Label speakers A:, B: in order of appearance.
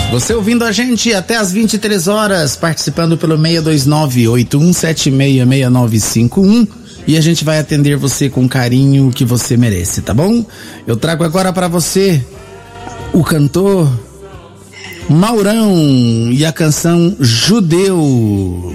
A: Você ouvindo a gente até às 23 horas, participando pelo 629-8176-6951, e a gente vai atender você com o carinho que você merece, tá bom? Eu trago agora para você o cantor Maurão e a canção Judeu.